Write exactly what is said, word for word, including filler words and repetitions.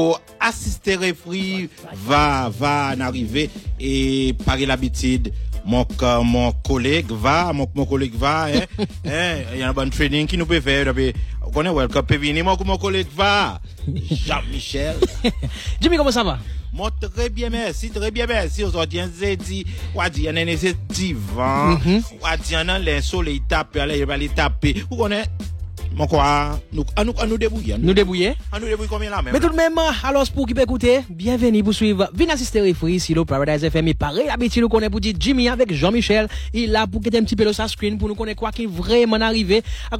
assister refri va va en arriver et par l'habitude mon mon collègue va mon, mon collègue va hein hein il y a un bon training qui nous peut faire depuis on connaît World Cup venir mon mon collègue va Jean-Michel. Jimmy, comment ça va? Moi très bien merci très bien merci aujourd'hui on dit on dit on est c'est divan on dit on les soleil tape là il va les taper vous connaissez mon quoi nous nous nous débrouiller nous débrouiller on nous débrouille combien là même mais tout de même alors pour qui peut écouter bienvenue pour suivre venez assister refri ici le Paradise F M et pareil habitude nous connaît pour dire Jimmy avec Jean-Michel il là pour quitter un petit peu le screen pour nous connaître quoi qui vraiment arrivé